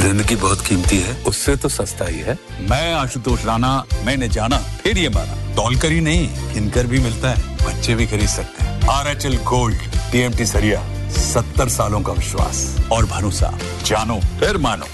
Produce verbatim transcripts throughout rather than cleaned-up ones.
जिंदगी बहुत कीमती है, उससे तो सस्ता ही है। मैं आशुतोष राणा, मैंने जाना फिर ये माना, तौल कर ही नहीं किनकर भी मिलता है, बच्चे भी खरीद सकते हैं। R H L gold, TMT सरिया, सत्तर सालों का विश्वास और भरोसा, जानो फिर मानो।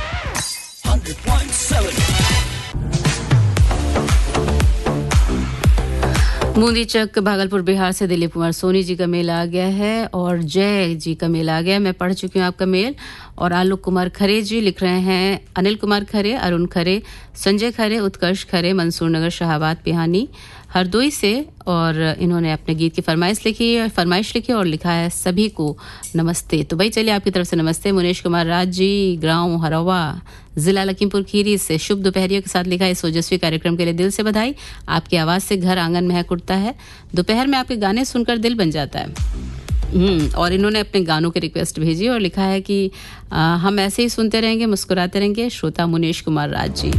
बूंदी चक भागलपुर बिहार से दिलीप कुमार सोनी जी का मेल आ गया है और जय जी का मेल आ गया है। मैं पढ़ चुकी हूँ आपका मेल। और आलोक कुमार खरे जी लिख रहे हैं, अनिल कुमार खरे, अरुण खरे, संजय खरे, उत्कर्ष खरे, मंसूर नगर, शाहबाद पिहानी, हरदोई से। और इन्होंने अपने गीत की फरमाइश लिखी फरमाइश लिखी और लिखा है सभी को नमस्ते। तो भाई चलिए आपकी तरफ से नमस्ते। मुनेश कुमार राज जी, गांव हरवा, जिला लखीमपुर खीरी से शुभ दोपहरियों के साथ लिखा है, इस ओजस्वी कार्यक्रम के लिए दिल से बधाई। आपकी आवाज़ से घर आंगन महक उठता है, दोपहर में आपके गाने सुनकर दिल बन जाता है। हम्म और इन्होंने अपने गानों की रिक्वेस्ट भेजी और लिखा है कि आ, हम ऐसे ही सुनते रहेंगे, मुस्कुराते रहेंगे। श्रोता मुनेश कुमार राज जी।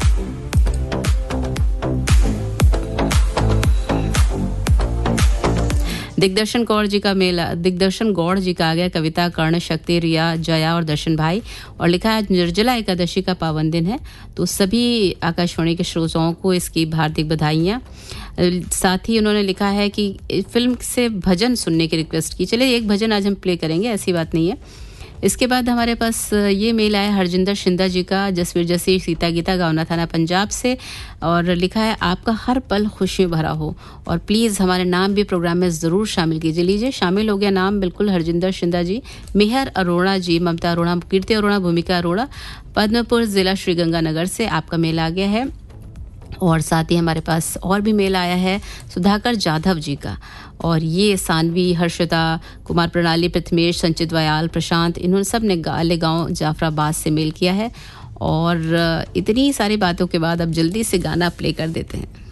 दिग्दर्शन कौर जी का मेल दिग्दर्शन गौड़ जी का आ गया। कविता कर्ण, शक्ति, रिया, जया और दर्शन भाई। और लिखा है निर्जला एकादशी का पावन दिन है, तो सभी आकाशवाणी के श्रोताओं को इसकी हार्दिक बधाइयाँ। साथ ही उन्होंने लिखा है कि फिल्म से भजन सुनने की रिक्वेस्ट की। चलिए एक भजन आज हम प्ले करेंगे, ऐसी बात नहीं है। इसके बाद हमारे पास ये मेल आया हरजिंदर शिंदा जी का, जसवीर जसी, सीता गीता, गावना थाना पंजाब से। और लिखा है आपका हर पल खुशी भरा हो और प्लीज़ हमारे नाम भी प्रोग्राम में ज़रूर शामिल कीजिए। लीजिए शामिल हो गया नाम बिल्कुल, हरजिंदर शिंदा जी, मेहर अरोड़ा जी, ममता अरोड़ा, कीर्ति अरोड़ा, भूमिका अरोड़ा, पद्मपुर ज़िला श्रीगंगानगर से आपका मेल आ गया है। और साथ ही हमारे पास और भी मेल आया है सुधाकर जाधव जी का। और ये सानवी, हर्षिता, कुमार प्रणाली, प्रथमेश, संचित वयाल, प्रशांत, इन्होंने सब ने गाले गांव जाफराबाद से मेल किया है। और इतनी सारी बातों के बाद अब जल्दी से गाना प्ले कर देते हैं।